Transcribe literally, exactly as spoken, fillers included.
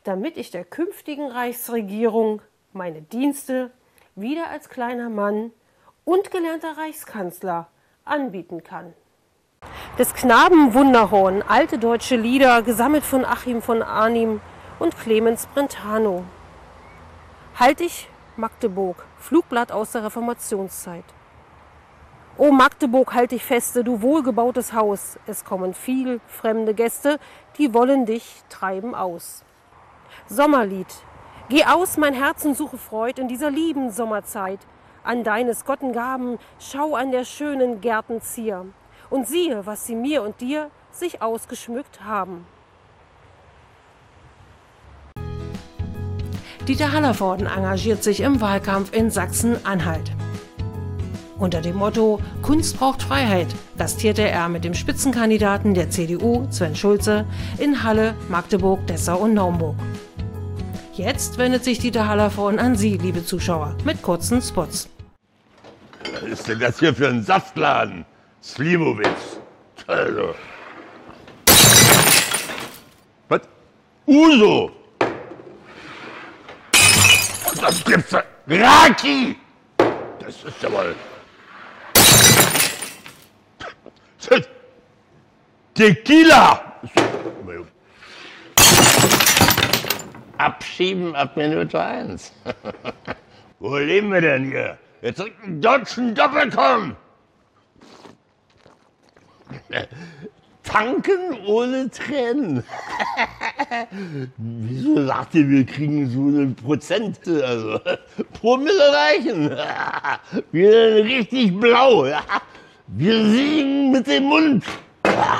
damit ich der künftigen Reichsregierung meine Dienste wieder als kleiner Mann und gelernter Reichskanzler anbieten kann. Des Knaben Wunderhorn, alte deutsche Lieder, gesammelt von Achim von Arnim und Clemens Brentano. Halt dich, Magdeburg, Flugblatt aus der Reformationszeit. O Magdeburg, halt dich feste, du wohlgebautes Haus, es kommen viel fremde Gäste, die wollen dich treiben aus. Sommerlied, geh aus, mein Herz, und suche Freud in dieser lieben Sommerzeit. An deines Gotten Gaben, schau an der schönen Gärten Zier und siehe, was sie mir und dir sich ausgeschmückt haben. Dieter Hallervorden engagiert sich im Wahlkampf in Sachsen-Anhalt. Unter dem Motto Kunst braucht Freiheit gastierte er mit dem Spitzenkandidaten der C D U, Sven Schulze, in Halle, Magdeburg, Dessau und Naumburg. Jetzt wendet sich Dieter Hallervorden an Sie, liebe Zuschauer, mit kurzen Spots. Was ist denn das hier für ein Saftladen? Slivovitz. Also. Was? Uso! Das gibt's da. Raki! Das ist ja mal. Tequila! Abschieben ab Minute eins. Wo leben wir denn hier? Wir trinken einen deutschen Doppelkorn. Tanken ohne Tränen. Wieso sagt ihr, wir kriegen so eine Prozente? Also, Promille reichen. Wir sind richtig blau. Wir singen mit dem Mund.